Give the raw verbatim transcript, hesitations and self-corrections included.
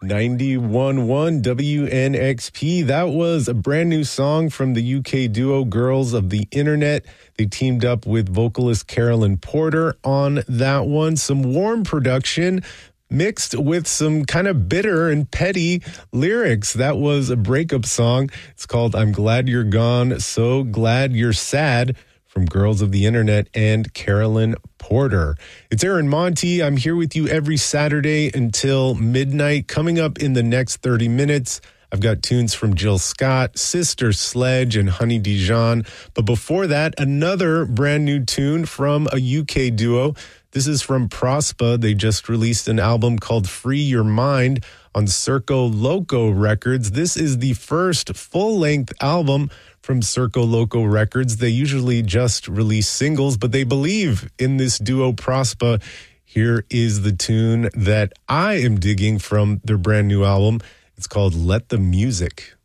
ninety-one point one W N X P. That was a brand new song from the U K duo Girls of the Internet. They teamed up with vocalist Carolyn Porter on that one. Some warm production mixed with some kind of bitter and petty lyrics. That was a breakup song. It's called I'm Glad You're Gone, So Glad You're Sad, from Girls of the Internet and Carolyn Porter. It's Aaron Monty. I'm here with you every Saturday until midnight. Coming up in the next thirty minutes, I've got tunes from Jill Scott, Sister Sledge, and Honey Dijon. But before that, another brand new tune from a U K duo. This is from Prospa. They just released an album called Free Your Mind on Circo Loco Records. This is the first full-length album from Circo Loco Records. They usually just release singles, but they believe in this duo Prospa. Here is the tune that I am digging from their brand new album. It's called Let the Music.